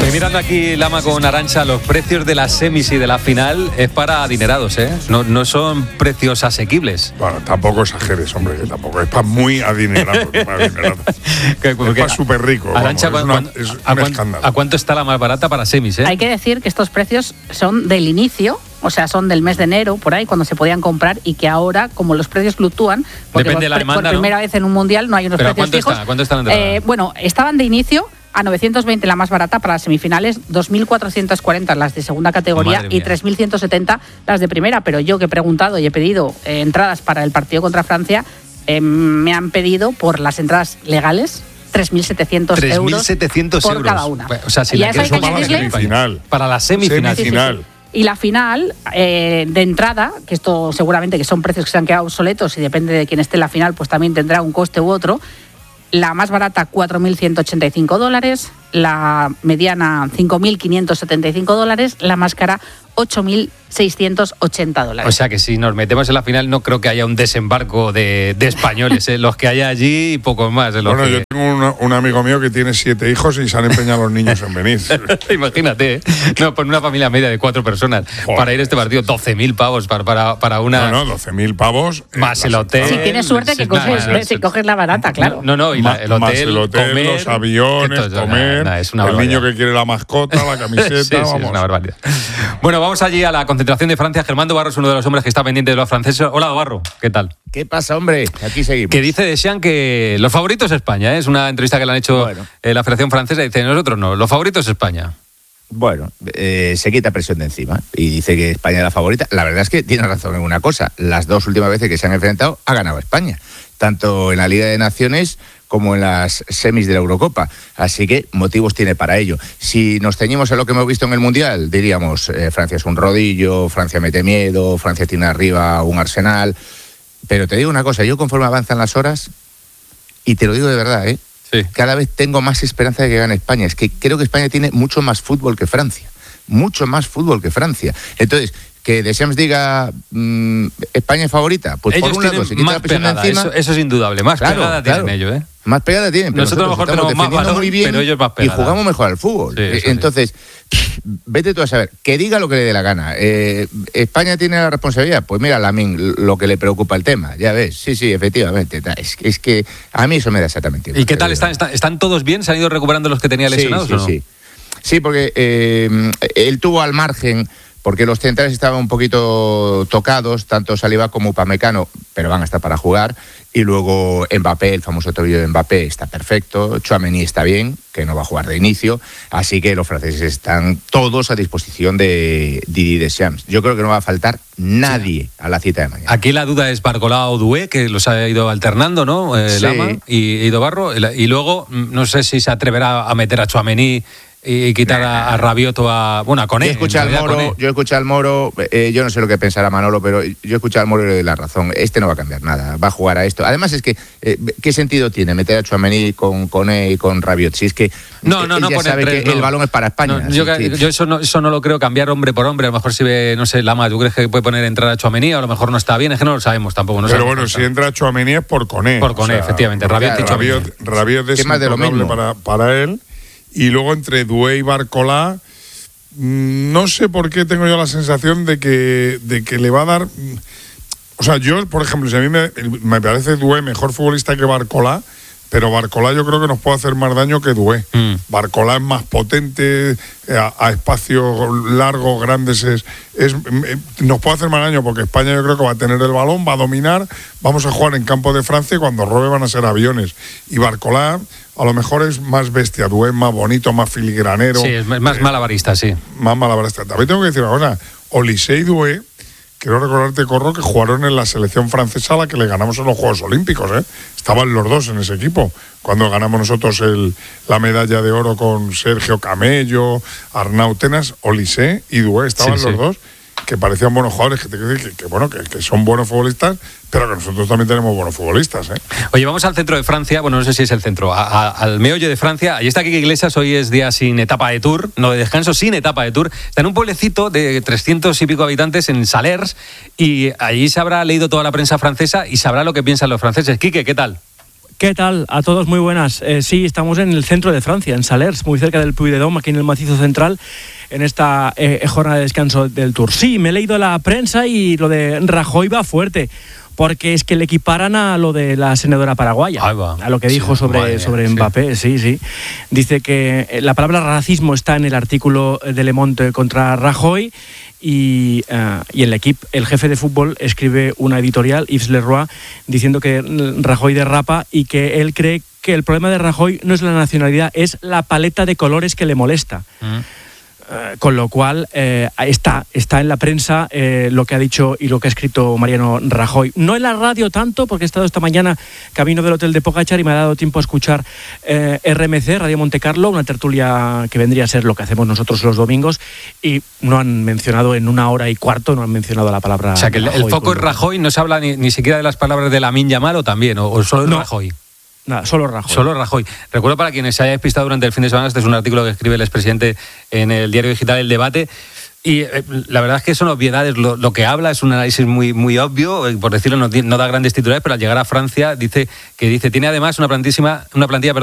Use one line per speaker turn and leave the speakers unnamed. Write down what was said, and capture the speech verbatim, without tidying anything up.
Estoy mirando aquí, Lama con Arantxa, los precios de las semis y de la final es para adinerados, ¿eh? No, no son precios asequibles.
Bueno, tampoco exageres, hombre, que tampoco es para muy adinerado. Para adinerado. Es para súper rico.
Arantxa,
vamos, es, una, es
¿a,
un
cuánto,
escándalo.
¿a cuánto está la más barata para semis, eh?
Hay que decir que estos precios son del inicio, o sea, son del mes de enero, por ahí, cuando se podían comprar, y que ahora, como los precios fluctúan, porque
Depende de la
por,
demanda,
por primera
¿no?
vez en un mundial no hay unos
¿Pero
precios
cuánto
fijos.
está? ¿Cuánto está la entrada?
Eh, bueno, estaban de inicio a novecientos veinte la más barata para las semifinales, dos mil cuatrocientos cuarenta las de segunda categoría y tres mil ciento setenta las de primera. Pero yo que he preguntado y he pedido eh, entradas para el partido contra Francia, eh, me han pedido por las entradas legales tres mil setecientos euros,
tres mil setecientos
por
euros.
cada una.
O sea, si
y
la
a eso hay que
para la
añadirle-
semifinal.
Para la semifinal.
Semifinal.
Sí, sí, sí. Y la final, eh, de entrada, que esto seguramente que son precios que se han quedado obsoletos y depende de quién esté en la final, pues también tendrá un coste u otro. La más barata, cuatro mil ciento ochenta y cinco dólares. La mediana, cinco mil quinientos setenta y cinco dólares. La más cara, ocho mil seiscientos ochenta dólares.
O sea que si nos metemos en la final no creo que haya un desembarco de, de españoles, ¿eh? Los que haya allí y pocos más. ¿eh? Los
Bueno,
que...
yo tengo una, un amigo mío que tiene siete hijos y se han empeñado los niños en venir.
Imagínate, ¿eh? No, por una familia media de cuatro personas,
Joder,
para ir a este partido, doce mil pavos para, para, para una...
No, no, doce mil pavos. eh,
Más el
las
hotel.
Si
entradas,
tienes suerte que
Nada,
coges,
nada,
si coges la barata, claro.
No, no, y la- el hotel,
más el hotel,
comer,
los aviones,
esto es-
comer,
nada, nada, es una
el
barbaridad.
niño que quiere la mascota, la camiseta,
Sí, sí,
vamos.
es una barbaridad. Bueno, vamos allí a la concentración de Francia. Germán Dobarro es uno de los hombres que está pendiente de los franceses. Hola, Dobarro, ¿qué tal?
¿Qué pasa, hombre? Aquí seguimos.
Que dice Deschamps que los favoritos es España, ¿eh? Es una entrevista que le han hecho
Bueno.
eh, la Federación Francesa y dice, nosotros no, los favoritos es España.
Bueno, eh, se quita presión de encima y dice que España es la favorita. La verdad es que tiene razón en una cosa. Las dos últimas veces que se han enfrentado ha ganado España, tanto en la Liga de Naciones como en las semis de la Eurocopa. Así que motivos tiene para ello. Si nos ceñimos a lo que hemos visto en el Mundial, diríamos eh, Francia es un rodillo, Francia mete miedo, Francia tiene arriba un arsenal. Pero te digo una cosa, yo conforme avanzan las horas, y te lo digo de verdad, ¿eh?
Sí.
cada vez tengo más esperanza de que gane España. Es que creo que España tiene mucho más fútbol que Francia. Mucho más fútbol que Francia. Entonces, que Deschamps diga mmm, España es favorita, pues
Ellos
por un lado
tienen
se quita
más
la presión de
pegada,
encima.
eso, eso es indudable, más
Claro,
pegada
claro.
tienen ellos, ¿eh?
Más pegada tienen. Pero
Nosotros a lo mejor
estamos
tenemos más
defendiendo
balón,
muy bien
pero ellos más
y
pegada.
jugamos mejor al fútbol.
Sí,
Eh,
eso sí.
Entonces, vete tú a saber, que diga lo que le dé la gana. Eh, ¿España tiene la responsabilidad? Pues mira, Lamine, lo que le preocupa el tema, ya ves. Sí, sí, efectivamente. Es, es que a mí eso me da exactamente igual.
¿Y qué tal? ¿Están, están, ¿Están todos bien? ¿Se han ido recuperando los que tenía lesionados
sí,
o
sí,
no?
sí. Sí, porque eh, él tuvo al margen, porque los centrales estaban un poquito tocados, tanto Saliba como Upamecano, pero van a estar para jugar. Y luego Mbappé, el famoso tobillo de Mbappé, está perfecto. Tchouaméni está bien, que no va a jugar de inicio. Así que los franceses están todos a disposición de Didier Deschamps. Yo creo que no va a faltar nadie a la cita de mañana.
Aquí la duda es Barcola o Doué, que los ha ido alternando, ¿no? Eh,
Sí.
Lama y, y Dobarro. Y luego, no sé si se atreverá a meter a Tchouaméni y quitar a, a Rabiot o a... Bueno, a Koné.
Yo escuché al Moro, yo escuché al Moro, eh, yo no sé lo que pensará Manolo, pero yo escuché al Moro y le doy la razón. Este no va a cambiar nada, va a jugar a esto. Además es que, eh, ¿qué sentido tiene meter a Tchouaméni con Koné y con Rabiot? Si es que
No, no,
él
no
ya
poner
sabe
tres,
que
no.
el balón es para España.
No, yo
así que-
yo eso, no, eso no lo creo cambiar hombre por hombre. A lo mejor si ve, no sé, Lama, ¿tú crees que puede poner entrar a Tchouaméni? A lo mejor no está bien, es que no lo sabemos tampoco. No
Pero
sabemos
bueno,
cómo
si
está.
entra Tchouaméni es por Koné.
Por Koné, efectivamente, Rabiot y Tchouaméni.
Rabiot, Rabiot es
¿Qué más de lo
intocable
mismo?
para, para él. Y luego entre Doué y Barcola, mm, no sé por qué tengo yo la sensación de que, de que le va a dar... mm, O sea, yo, por ejemplo, si a mí me, me parece Doué mejor futbolista que Barcola, pero Barcola yo creo que nos puede hacer más daño que Doué.
Mm.
Barcola es más potente, a, a espacios largos, grandes, es, es, eh, nos puede hacer más daño porque España yo creo que va a tener el balón, va a dominar, vamos a jugar en campo de Francia y cuando robe van a ser aviones. Y Barcola a lo mejor es más bestia, Doué es más bonito, más filigranero.
Sí, es más
eh,
malabarista, sí.
Más malabarista. También tengo que decir una cosa, Olise y Doué, quiero recordarte, Corro, que jugaron en la selección francesa a la que le ganamos en los Juegos Olímpicos, ¿eh? Estaban los dos en ese equipo. Cuando ganamos nosotros el, la medalla de oro con Sergio Camello, Arnau Tenas, Olise y Doué, estaban
Sí,
los
sí.
dos, que parecían buenos jugadores, que, te quiero decir que, que, bueno, que, que son buenos futbolistas, pero que nosotros también tenemos buenos futbolistas, ¿eh?
Oye, vamos al centro de Francia, bueno, no sé si es el centro, a- a- al meollo de Francia. Allí está Quique Iglesias, hoy es día sin etapa de Tour, no de descanso, sin etapa de Tour. Está en un pueblecito de trescientos y pico habitantes en Salers y allí se habrá leído toda la prensa francesa y sabrá lo que piensan los franceses. Quique, ¿qué tal?
¿Qué tal? A todos muy buenas. Eh, sí, estamos en el centro de Francia, en Salers, muy cerca del Puy-de-Dôme, aquí en el macizo central, en esta eh, jornada de descanso del Tour. Sí, me he leído la prensa y lo de Rajoy va fuerte, porque es que le equiparan a lo de la senadora paraguaya, a lo que dijo sí, sobre, vaya, sobre Mbappé, sí. sí, sí. Dice que la palabra racismo está en el artículo de Le Monde contra Rajoy. Y, uh, y el equipo, el jefe de fútbol, escribe una editorial, Yves Leroy, diciendo que Rajoy derrapa y que él cree que el problema de Rajoy no es la nacionalidad, es la paleta de colores que le molesta. Mm. Uh, con lo cual eh, está, está en la prensa eh, lo que ha dicho y lo que ha escrito Mariano Rajoy. No en la radio tanto, porque he estado esta mañana camino del hotel de Pogačar y me ha dado tiempo a escuchar eh, R M C, Radio Monte Carlo, una tertulia que vendría a ser lo que hacemos nosotros los domingos, y no han mencionado en una hora y cuarto, no han mencionado la palabra.
O sea, que el,
Rajoy,
el foco es Rajoy, no se habla ni, ni siquiera de las palabras de Lamine Yamal, o también, o, o solo es no. Rajoy.
Nada, solo Rajoy.
Solo Rajoy. Recuerdo, para quienes se haya despistado durante el fin de semana, este es un artículo que escribe el expresidente en el diario digital El Debate, y eh, la verdad es que son obviedades. Lo, lo que habla es un análisis muy, muy obvio, eh, por decirlo, no, no da grandes titulares, pero al llegar a Francia dice que dice tiene además una plantísima, una plantilla